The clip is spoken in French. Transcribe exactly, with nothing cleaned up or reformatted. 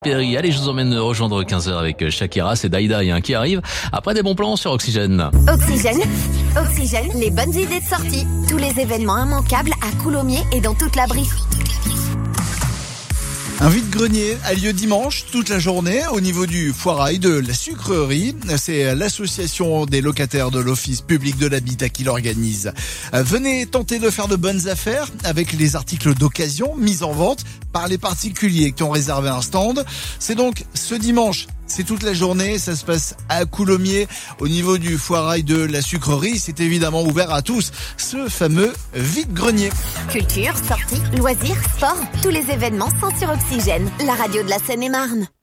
Perry. Allez, je vous emmène rejoindre quinze heures avec Shakira, c'est Daïda hein, qui arrive après des bons plans sur Oxygène. Oxygène, Oxygène, les bonnes idées de sortie. Tous les événements immanquables à Coulommiers et dans toute la Brie. Un vide-grenier a lieu dimanche toute la journée au niveau du foirail de la sucrerie. C'est l'association des locataires de l'Office public de l'habitat qui l'organise. Venez tenter de faire de bonnes affaires avec les articles d'occasion mis en vente par les particuliers qui ont réservé un stand. C'est donc ce dimanche. C'est toute la journée, ça se passe à Coulommiers, au niveau du foirail de la sucrerie. C'est évidemment ouvert à tous, ce fameux vide-grenier. Culture, sorties, loisirs, sport, tous les événements sont sur Oxygène, la radio de la Seine-et-Marne.